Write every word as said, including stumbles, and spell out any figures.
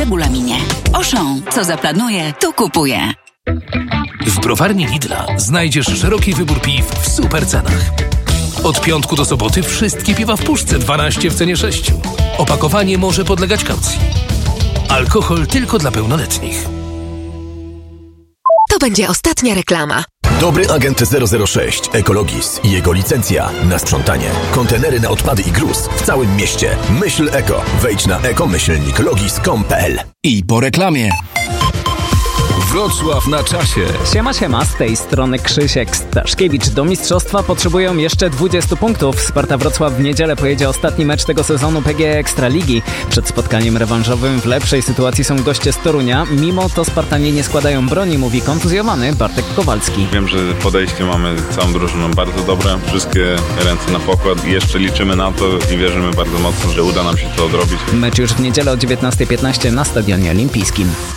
regulaminie. Auchan, co zaplanuje, to kupuje. W browarni Lidla znajdziesz szeroki wybór piw w super cenach. Od piątku do soboty wszystkie piwa w puszce, dwanaście w cenie sześciu. Opakowanie może podlegać kaucji. Alkohol tylko dla pełnoletnich. To będzie ostatnia reklama. Dobry agent zero zero sześć Ekologis i jego licencja na sprzątanie. Kontenery na odpady i gruz w całym mieście. Myśl eko. Wejdź na ekomyślnik logis kropka com kropka p l. I po reklamie. Wrocław na czasie. Siema, siema, z tej strony Krzysiek Staszkiewicz. Do mistrzostwa potrzebują jeszcze dwudziestu punktów. Sparta Wrocław w niedzielę pojedzie ostatni mecz tego sezonu P G E Ekstraligi. Przed spotkaniem rewanżowym w lepszej sytuacji są goście z Torunia. Mimo to Spartanie nie składają broni, mówi kontuzjowany Bartek Kowalski. Wiem, że podejście mamy całą drużyną bardzo dobre. Wszystkie ręce na pokład. Jeszcze liczymy na to i wierzymy bardzo mocno, że uda nam się to odrobić. Mecz już w niedzielę o dziewiętnasta piętnaście na Stadionie Olimpijskim.